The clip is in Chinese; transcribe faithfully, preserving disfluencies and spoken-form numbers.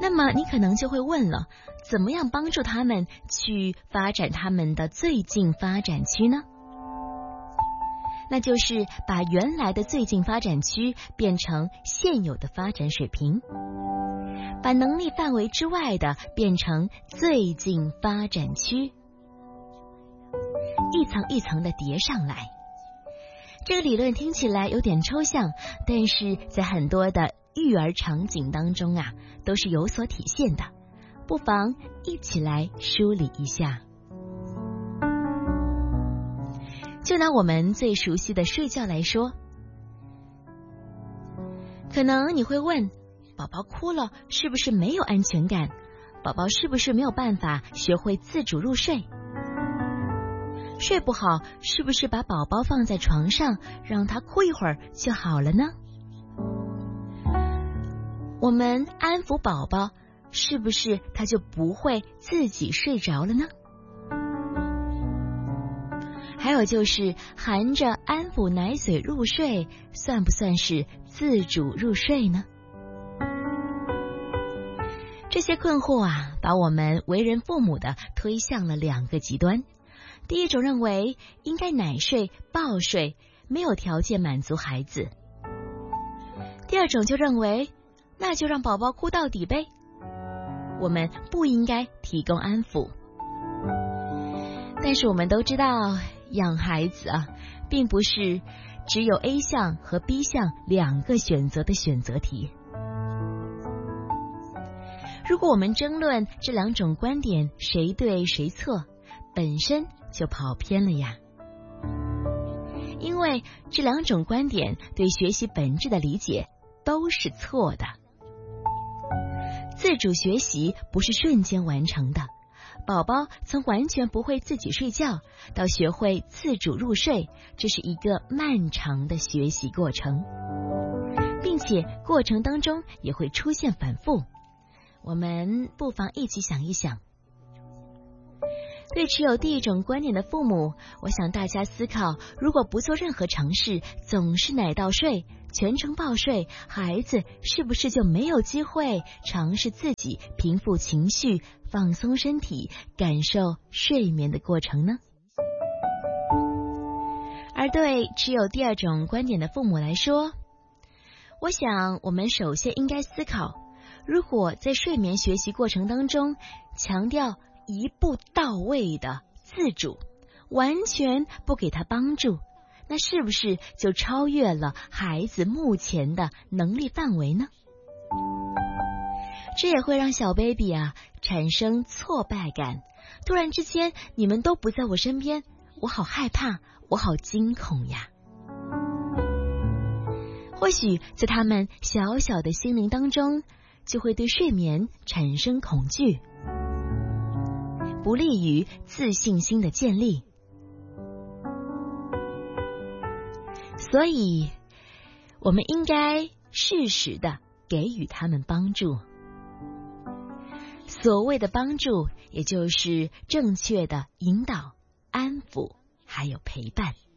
那么你可能就会问了，怎么样帮助他们去发展他们的最近发展区呢？那就是把原来的最近发展区变成现有的发展水平，把能力范围之外的变成最近发展区，一层一层的叠上来。这个理论听起来有点抽象，但是在很多的育儿场景当中啊，都是有所体现的，不妨一起来梳理一下。就拿我们最熟悉的睡觉来说，可能你会问，宝宝哭了是不是没有安全感？宝宝是不是没有办法学会自主入睡？睡不好是不是把宝宝放在床上让他哭一会儿就好了呢？我们安抚宝宝是不是他就不会自己睡着了呢？还有就是含着安抚奶嘴入睡，算不算是自主入睡呢？这些困惑啊，把我们为人父母的推向了两个极端。第一种认为应该奶睡抱睡，没有条件满足孩子。第二种就认为那就让宝宝哭到底呗，我们不应该提供安抚。但是我们都知道，养孩子啊，并不是只有 A 项和 B 项两个选择的选择题。如果我们争论这两种观点谁对谁错，本身就跑偏了呀。因为这两种观点对学习本质的理解都是错的。自主学习不是瞬间完成的，宝宝从完全不会自己睡觉到学会自主入睡，这是一个漫长的学习过程，并且过程当中也会出现反复。我们不妨一起想一想。对持有第一种观点的父母，我想大家思考，如果不做任何尝试，总是奶到睡，全程抱睡，孩子是不是就没有机会尝试自己平复情绪、放松身体、感受睡眠的过程呢？而对持有第二种观点的父母来说，我想我们首先应该思考，如果在睡眠学习过程当中强调一步到位的自主，完全不给他帮助，那是不是就超越了孩子目前的能力范围呢？这也会让小 baby 啊产生挫败感，突然之间你们都不在我身边，我好害怕，我好惊恐呀。或许在他们小小的心灵当中，就会对睡眠产生恐惧，不利于自信心的建立。所以我们应该适时的给予他们帮助。所谓的帮助，也就是正确的引导、安抚还有陪伴。